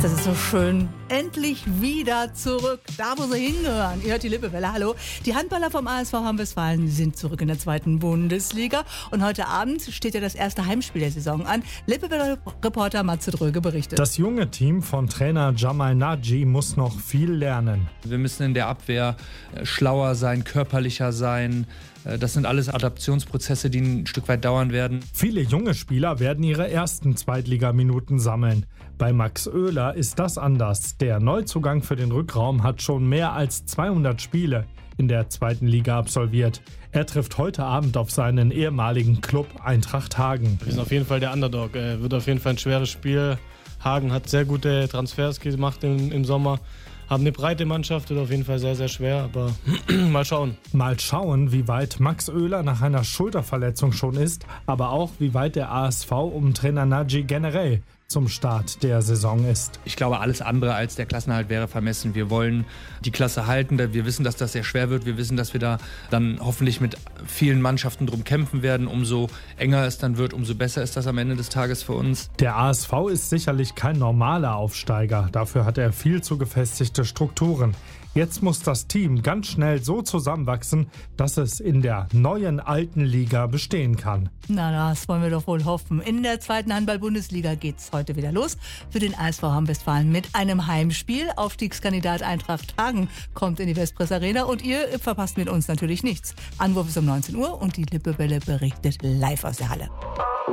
Das ist so schön. Endlich wieder zurück, da wo sie hingehören. Ihr hört die Lippewelle, hallo. Die Handballer vom ASV Hamm-Westfalen sind zurück in der 2. Bundesliga. Und heute Abend steht ja das erste Heimspiel der Saison an. Lippewelle-Reporter Matze Dröge berichtet. Das junge Team von Trainer Jamal Naji muss noch viel lernen. Wir müssen in der Abwehr schlauer sein, körperlicher sein. Das sind alles Adaptionsprozesse, die ein Stück weit dauern werden. Viele junge Spieler werden ihre ersten Zweitligaminuten sammeln. Bei Max Oehler ist das anders. Der Neuzugang für den Rückraum hat schon mehr als 200 Spiele in der 2. Liga absolviert. Er trifft heute Abend auf seinen ehemaligen Club Eintracht Hagen. Wir sind auf jeden Fall der Underdog. Wird auf jeden Fall ein schweres Spiel. Hagen hat sehr gute Transfers gemacht im Sommer. Haben eine breite Mannschaft, wird auf jeden Fall sehr, sehr schwer, aber mal schauen. Mal schauen, wie weit Max Oehler nach einer Schulterverletzung schon ist, aber auch wie weit der ASV um Trainer Naji generell zum Start der Saison ist. Ich glaube, alles andere als der Klassenerhalt wäre vermessen. Wir wollen die Klasse halten. Wir wissen, dass das sehr schwer wird. Wir wissen, dass wir da dann hoffentlich mit vielen Mannschaften drum kämpfen werden. Umso enger es dann wird, umso besser ist das am Ende des Tages für uns. Der ASV ist sicherlich kein normaler Aufsteiger. Dafür hat er viel zu gefestigte Strukturen. Jetzt muss das Team ganz schnell so zusammenwachsen, dass es in der neuen alten Liga bestehen kann. Na, das wollen wir doch wohl hoffen. In der 2. Handball-Bundesliga geht's heute wieder los für den ASV Hamm-Westfalen mit einem Heimspiel. Aufstiegskandidat Eintracht Hagen kommt in die Westpress Arena und ihr verpasst mit uns natürlich nichts. Anwurf ist um 19 Uhr und die Lippewelle berichtet live aus der Halle.